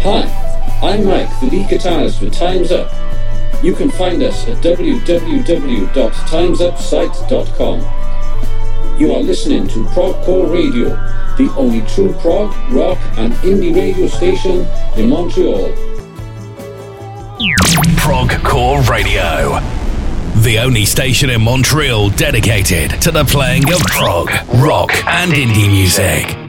Hi, I'm Mike, the lead guitarist for Time's Up. You can find us at www.timesupsite.com. You are listening to Progcore Radio, the only true prog, rock and indie radio station in Montreal. Progcore Radio, the only station in Montreal dedicated to the playing of prog, rock and indie music.